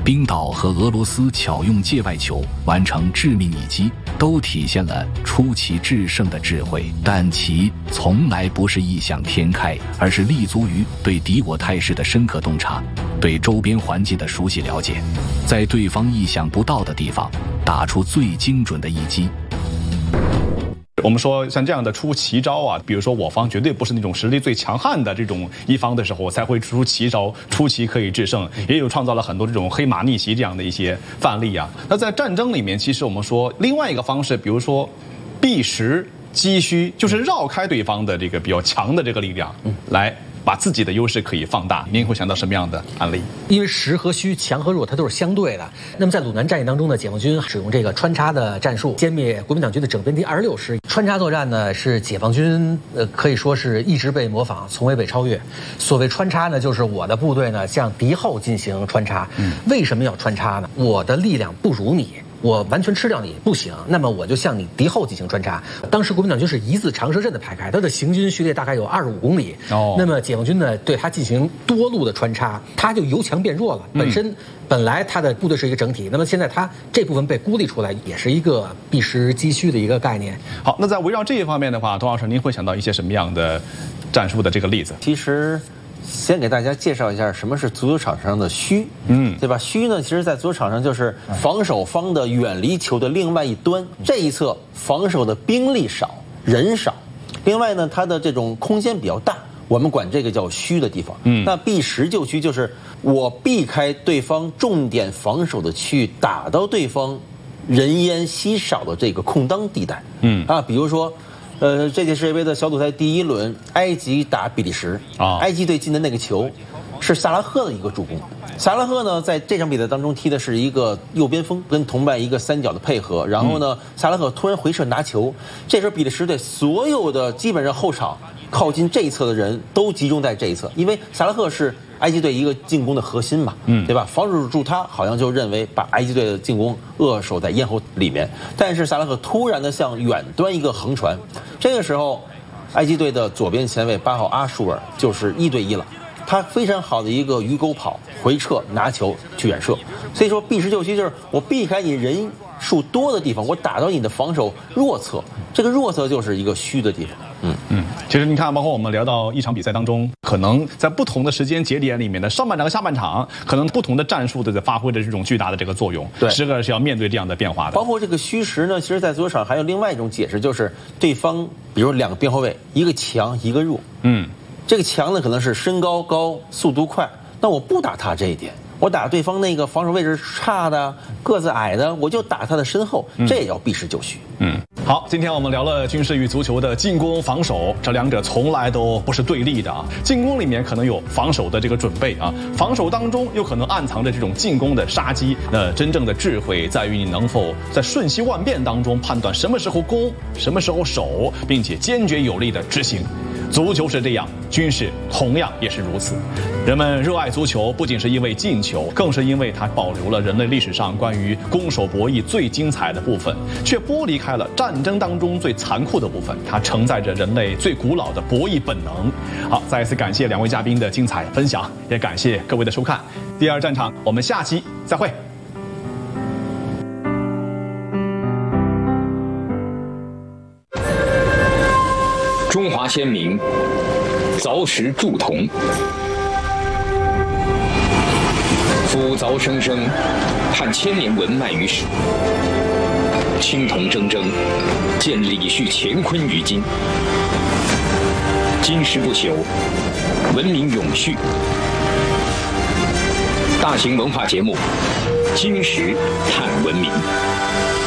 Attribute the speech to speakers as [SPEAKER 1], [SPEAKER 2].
[SPEAKER 1] 冰岛和俄罗斯巧用界外球完成致命一击，都体现了出奇制胜的智慧，但其从来不是异想天开，而是立足于对敌我态势的深刻洞察，对周边环境的熟悉了解，在对方意想不到的地方打出最精准的一击。
[SPEAKER 2] 我们说像这样的出奇招啊，比如说我方绝对不是那种实力最强悍的这种一方的时候才会出奇招，出奇可以制胜，也有创造了很多这种黑马逆袭这样的一些范例啊。那在战争里面，其实我们说另外一个方式，比如说避实击虚，就是绕开对方的这个比较强的这个力量，来把自己的优势可以放大。您会想到什么样的案例？
[SPEAKER 3] 因为实和虚、强和弱它都是相对的。那么在鲁南战役当中呢，解放军使用这个穿插的战术，歼灭国民党军的整编第26师。穿插作战呢，是解放军可以说是一直被模仿，从未被超越。所谓穿插呢，就是我的部队呢向敌后进行穿插。为什么要穿插呢？我的力量不如你，我完全吃掉你不行，那么我就向你敌后进行穿插。当时国民党军是一字长蛇阵的排开，它的行军序列大概有25公里。那么解放军呢对它进行多路的穿插，它就由强变弱了。本来它的部队是一个整体，那么现在它这部分被孤立出来，也是一个避实击虚的一个概念。
[SPEAKER 2] 好，那在围绕这一方面的话，童老师您会想到一些什么样的战术的这个例子？
[SPEAKER 4] 其实先给大家介绍一下什么是足球场上的虚，对吧？虚呢，其实在足球场上就是防守方的远离球的另外一端，这一侧防守的兵力少，人少，另外呢，它的这种空间比较大，我们管这个叫虚的地方。那避实就虚，就是我避开对方重点防守的区域，打到对方人烟稀少的这个空当地带。比如说。这届世界杯的小组赛第1轮，埃及打比利时，埃及队进的那个球，是萨拉赫的一个助攻。萨拉赫呢，在这场比赛当中踢的是一个右边锋，跟同伴一个三角的配合。然后呢，萨拉赫突然回撤拿球，这时候比利时队所有的基本上后场靠近这一侧的人都集中在这一侧，因为萨拉赫是埃及队一个进攻的核心嘛，对吧？防守住他，好像就认为把埃及队的进攻扼守在咽喉里面。但是萨拉赫突然的向远端一个横传，这个时候，埃及队的左边前卫8号阿舒尔就是1对1了。他非常好的一个鱼钩跑回撤拿球去远射，所以说避实就虚就是我避开你人数多的地方，我打到你的防守弱侧，这个弱侧就是一个虚的地方。
[SPEAKER 2] 其实你看，包括我们聊到一场比赛当中，可能在不同的时间节点里面的上半场和下半场，可能不同的战术在发挥着这种巨大的这个作用。
[SPEAKER 4] 对，
[SPEAKER 2] 时刻是要面对这样的变化的。
[SPEAKER 4] 包括这个虚实呢，其实在足球场还有另外一种解释，就是对方比如2个边后卫，一个强一个弱。这个强呢可能是身高高、速度快，那我不打他这一点，我打对方那个防守位置差的、个子矮的，我就打他的身后，这也叫避实就虚。
[SPEAKER 2] 好，今天我们聊了军事与足球的进攻、防守，这两者从来都不是对立的啊。进攻里面可能有防守的这个准备啊，防守当中又可能暗藏着这种进攻的杀机。那真正的智慧在于你能否在瞬息万变当中判断什么时候攻，什么时候守，并且坚决有力的执行。足球是这样，军事同样也是如此。人们热爱足球，不仅是因为进球，更是因为它保留了人类历史上关于攻守博弈最精彩的部分，却剥离开了战争当中最残酷的部分。它承载着人类最古老的博弈本能。好，再一次感谢2位嘉宾的精彩分享，也感谢各位的收看。第2战场，我们下期再会。
[SPEAKER 5] 中华先民凿石铸铜，夫凿生生，盼千年文脉于史。青铜铮铮，见李旭乾坤于今。金石不朽，文明永续。大型文化节目《金石探文明》。